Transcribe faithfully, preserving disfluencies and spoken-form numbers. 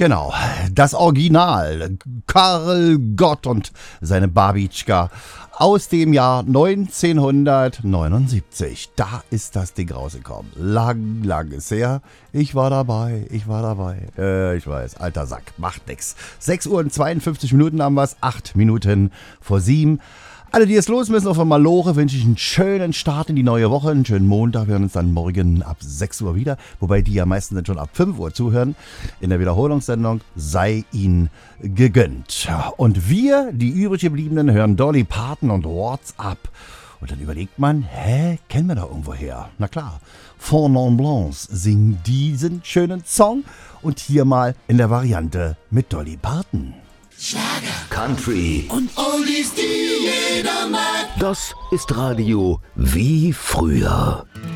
Genau, das Original, Karel Gott und seine Babitschka aus dem Jahr neunzehnhundertneunundsiebzig. Da ist das Ding rausgekommen. Lang, lang ist her. Ich war dabei, ich war dabei. Äh, ich weiß, alter Sack, macht nix. sechs Uhr und zweiundfünfzig Minuten haben wir es, acht Minuten vor sieben. Alle, die jetzt los müssen auf der Malore, wünsche ich einen schönen Start in die neue Woche, einen schönen Montag. Wir hören uns dann morgen ab sechs Uhr wieder, wobei die ja meistens dann schon ab fünf Uhr zuhören. In der Wiederholungssendung sei ihnen gegönnt. Und wir, die übrig gebliebenen, hören Dolly Parton und What's Up. Und dann überlegt man, hä, kennen wir da irgendwo her? Na klar, Four Non Blondes singen diesen schönen Song und hier mal in der Variante mit Dolly Parton. Schlager, Country und Oldies, die jeder mag. Das ist Radio wie früher.